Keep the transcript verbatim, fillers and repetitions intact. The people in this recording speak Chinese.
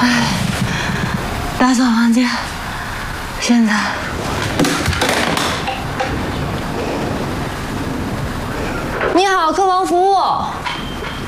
哎，打扫房间，现在。 你好，客房服务。